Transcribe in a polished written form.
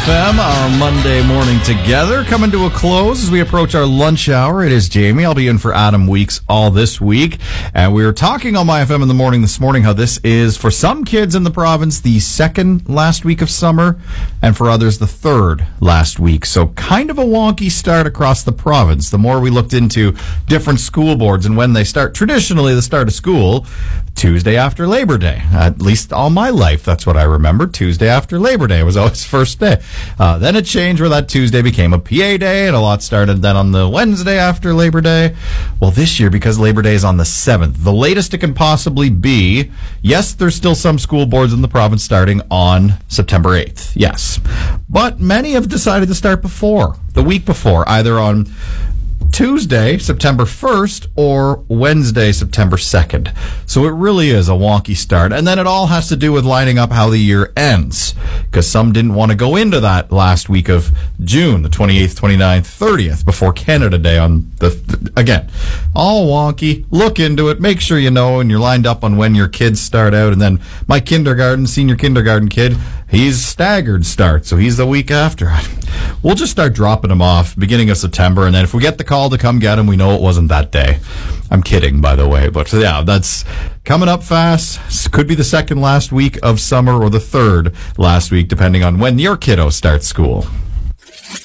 FM, our Monday morning together, coming to a close as we approach our lunch hour. It is Jamie. I'll be in for Adam Weeks all this week. And we were talking on My FM in the morning this morning how this is, for some kids in the province, the second last week of summer, and for others, the third last week. So kind of a wonky start across the province. The more we looked into different school boards and when they start, traditionally the start of school, Tuesday after Labor Day. At least all my life, that's what I remember. Tuesday after Labor Day was always first day. Then it changed where that Tuesday became a PA day, and a lot started then on the Wednesday after Labor Day. Well, this year, because Labor Day is on the 7th, the latest it can possibly be, yes, there's still some school boards in the province starting on September 8th, yes. But many have decided to start before, the week before, either on Tuesday, September 1st, or Wednesday, September 2nd. So it really is a wonky start. And then it all has to do with lining up how the year ends, because some didn't want to go into that last week of June, the 28th, 29th, 30th, before Canada Day on again, all wonky. Look into it. Make sure you know, and you're lined up on when your kids start out. And then my senior kindergarten kid, he's staggered start, so he's the week after. We'll just start dropping him off beginning of September, and then if we get the call to come get him, we know it wasn't that day. I'm kidding, by the way, but yeah, that's coming up fast. Could be the second last week of summer or the third last week, depending on when your kiddo starts school.